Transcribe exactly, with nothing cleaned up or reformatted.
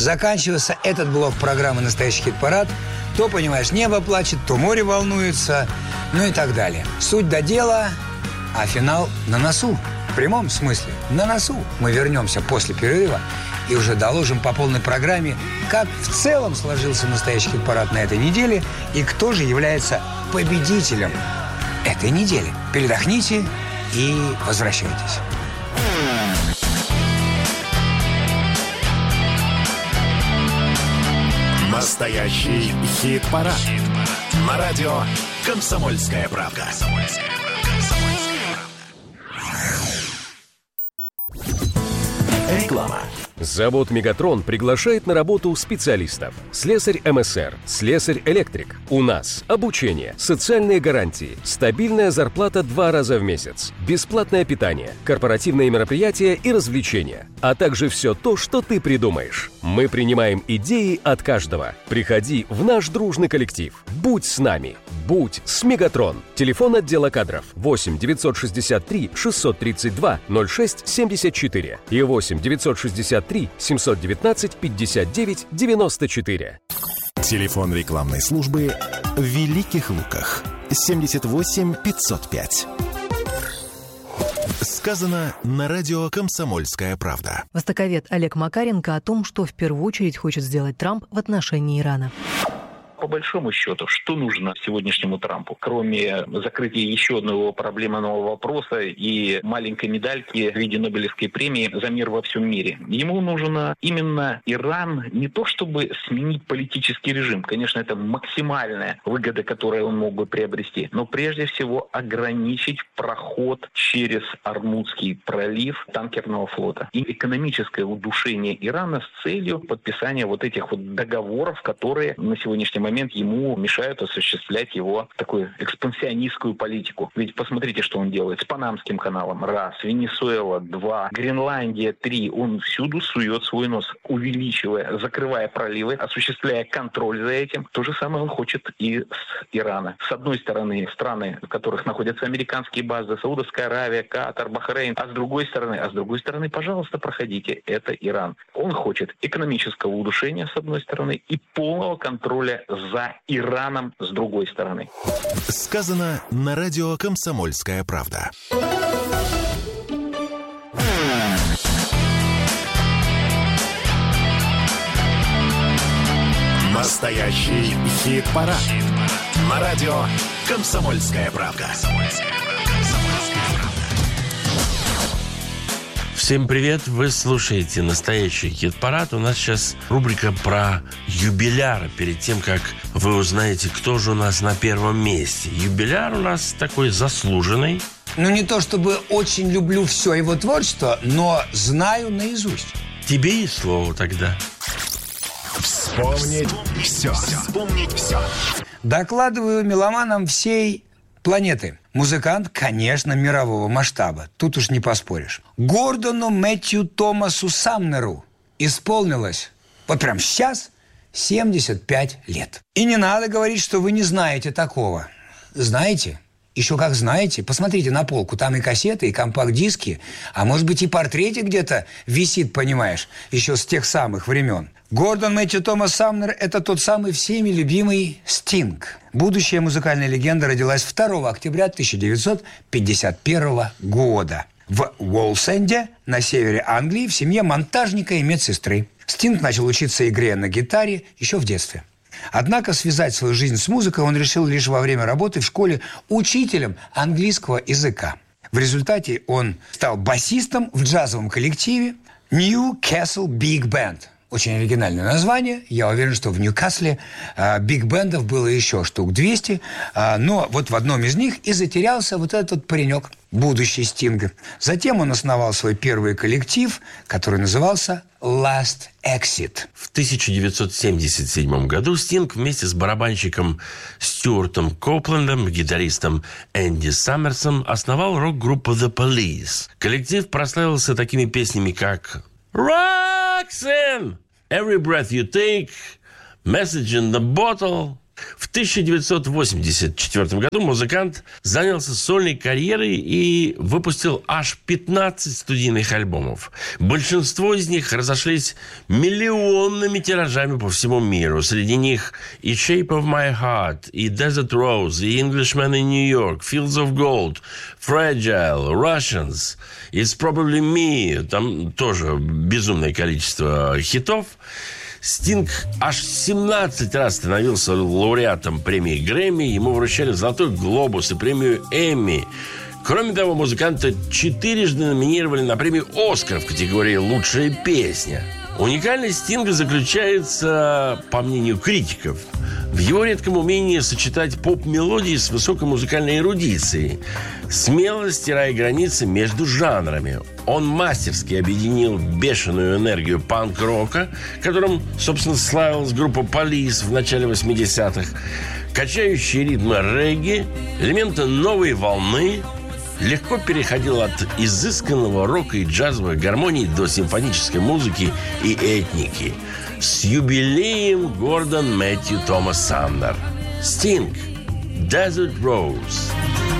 заканчивался этот блок программы «Настоящий хит-парад», то, понимаешь, небо плачет, то море волнуется, ну и так далее. Суть до дела, а финал на носу. В прямом смысле на носу. Мы вернемся после перерыва и уже доложим по полной программе, как в целом сложился настоящий хит-парад на этой неделе и кто же является победителем этой недели. Передохните и возвращайтесь. Настоящий хит-парад. Хит-парад. На радио «Комсомольская правда». Реклама. Завод «Мегатрон» приглашает на работу специалистов. Слесарь эм эс эр, слесарь-электрик. У нас обучение, социальные гарантии, стабильная зарплата два раза в месяц, бесплатное питание, корпоративные мероприятия и развлечения, а также все то, что ты придумаешь. Мы принимаем идеи от каждого. Приходи в наш дружный коллектив. Будь с нами. Будь с «Мегатрон». Телефон отдела кадров восемь девятьсот шестьдесят три шестьсот тридцать два ноль шесть семьдесят четыре и восемь девятьсот шестьдесят три семьсот девятнадцать пятьдесят девять девяносто четыре. Телефон рекламной службы в Великих Луках семьдесят восемь пятьсот пять. Сказано на радио «Комсомольская правда». Востоковед Олег Макаренко о том, что в первую очередь хочет сделать Трамп в отношении Ирана. По большому счету, что нужно сегодняшнему Трампу, кроме закрытия еще одного проблемного вопроса и маленькой медальки в виде Нобелевской премии за мир во всем мире? Ему нужно именно Иран не то чтобы сменить политический режим, конечно, это максимальная выгода, которую он мог бы приобрести, но прежде всего ограничить проход через Ормузский пролив танкерного флота и экономическое удушение Ирана с целью подписания вот этих вот договоров, которые на сегодняшний момент момент ему мешают осуществлять его такую экспансионистскую политику. Ведь посмотрите, что он делает с Панамским каналом. Раз. Венесуэла. Два. Гренландия. Три. Он всюду сует свой нос, увеличивая, закрывая проливы, осуществляя контроль за этим. То же самое он хочет и с Ирана. С одной стороны, страны, в которых находятся американские базы, Саудовская Аравия, Катар, Бахрейн. А с другой стороны, а с другой стороны, пожалуйста, проходите. Это Иран. Он хочет экономического удушения, с одной стороны, и полного контроля за Ираном с другой стороны. Сказано на радио «Комсомольская правда». Настоящий хит-парад. Хит-парад. На радио «Комсомольская правда». Всем привет! Вы слушаете «Настоящий хит-парад». У нас сейчас рубрика про юбиляра. Перед тем, как вы узнаете, кто же у нас на первом месте. Юбиляр у нас такой заслуженный. Ну, не то чтобы очень люблю все его творчество, но знаю наизусть. Тебе и слово тогда. Вспомнить все. Вспомнить все. Докладываю меломанам всей планеты. Музыкант, конечно, мирового масштаба. Тут уж не поспоришь. Гордону Мэтью Томасу Самнеру исполнилось вот прям сейчас семьдесят пять лет. И не надо говорить, что вы не знаете такого. Знаете? Еще как знаете. Посмотрите на полку. Там и кассеты, и компакт-диски. А может быть и портретик где-то висит, понимаешь, еще с тех самых времен. Гордон Мэтью Томас Самнер – это тот самый всеми любимый Стинг. Будущая музыкальная легенда родилась второго октября тысяча девятьсот пятьдесят первого года в Уолсенде на севере Англии в семье монтажника и медсестры. Стинг начал учиться игре на гитаре еще в детстве. Однако связать свою жизнь с музыкой он решил лишь во время работы в школе учителем английского языка. В результате он стал басистом в джазовом коллективе Newcastle Big Band. Очень оригинальное название. Я уверен, что в Ньюкасле э, биг-бендов было еще штук двести. Э, но вот в одном из них и затерялся вот этот вот паренек, будущий Стинг. Затем он основал свой первый коллектив, который назывался Last Exit. В тысяча девятьсот семьдесят седьмом году Стинг вместе с барабанщиком Стюартом Коплендом, гитаристом Энди Саммерсом основал рок-группу The Police. Коллектив прославился такими песнями, как Roxanne, Every Breath You Take, Message in the Bottle, В тысяча девятьсот восемьдесят четвёртом году музыкант занялся сольной карьерой и выпустил аж пятнадцать студийных альбомов. Большинство из них разошлись миллионными тиражами по всему миру. Среди них и «Shape of My Heart», и «Desert Rose», и «Englishman in New York», «Fields of Gold», «Fragile», «Russians», «It's Probably Me». Там тоже безумное количество хитов. Стинг аж семнадцать раз становился лауреатом премии Грэмми. Ему вручали «Золотой глобус» и премию Эмми. Кроме того, музыканта четырежды номинировали на премию «Оскар» в категории «Лучшая песня». Уникальность Стинга заключается, по мнению критиков, в его редком умении сочетать поп-мелодии с высокой музыкальной эрудицией, смело стирая границы между жанрами. Он мастерски объединил бешеную энергию панк-рока, которым, собственно, славилась группа Police в начале восьмидесятых, качающие ритмы регги, элементы новой волны, легко переходил от изысканного рока и джазовой гармонии до симфонической музыки и этники. С юбилеем Гордон Мэтью Томас Самнер. Стинг. Desert Rose.